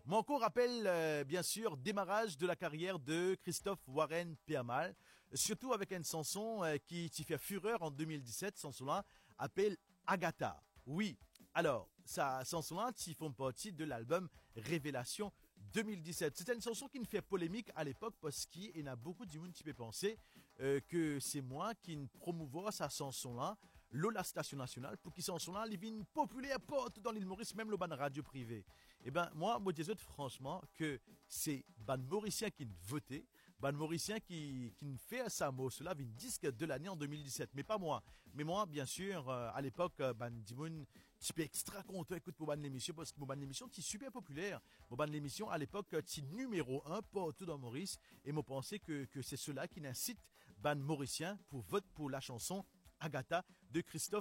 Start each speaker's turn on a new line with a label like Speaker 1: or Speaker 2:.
Speaker 1: Mon encore rappelle bien sûr démarrage de la carrière de Christophe Warren Peamal, surtout avec une chanson qui fait fureur en 2017, chanson-là appelle Agatha. Oui, alors, sa chanson-là, qui font partie de l'album Révélation 2017. C'était une chanson qui ne fait polémique à l'époque parce qu'il y en a beaucoup de monde qui peut penser que c'est moi qui ne promouvois sa chanson-là, la station nationale, pour qu'ils chanson-là, les vignes populaires partout dans l'île Maurice, même le ban radio privé. Eh ben, moi, je dis franchement que c'est ban Mauricien qui ne votait, ban Mauricien qui ne fait ça, mot, cela, une disque de l'année en 2017. Mais pas moi. Mais moi, bien sûr, à l'époque, ban Dimoun, tu peux extra content, écoute, pour ban l'émission, parce que ban l'émission, c'est super populaire. Ban l'émission, à l'époque, c'est numéro 1 partout dans Maurice. Et moi, pensais que c'est cela qui incite ban Mauricien pour vote pour la chanson Agatha de Christophe